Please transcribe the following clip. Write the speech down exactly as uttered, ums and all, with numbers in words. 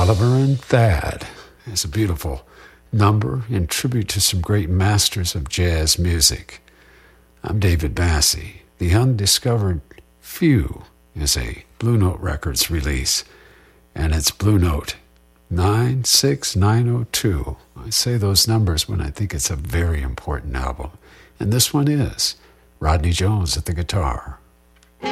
Oliver and Thad is a beautiful number in tribute to some great masters of jazz music. I'm David Massey. The Undiscovered Few is a Blue Note Records release, and it's Blue Note nine six nine oh two. I say those numbers when I think it's a very important album, and this one is Rodney Jones at the guitar.